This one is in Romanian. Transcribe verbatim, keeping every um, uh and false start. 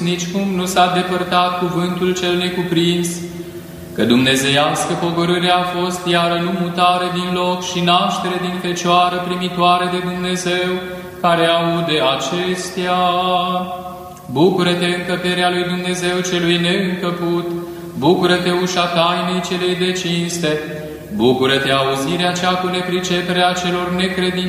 Nicicum nu s-a depărtat cuvântul cel necuprins, că dumnezeiască pogorârea a fost, iară nu mutare din loc și naștere din Fecioară primitoare de Dumnezeu, care aude acestea. Bucură-te, încăperea lui Dumnezeu celui neîncăput, bucură-te, ușa tainei celei de cinste, bucură-te, auzirea cea cu nepriceperea celor necredincioși,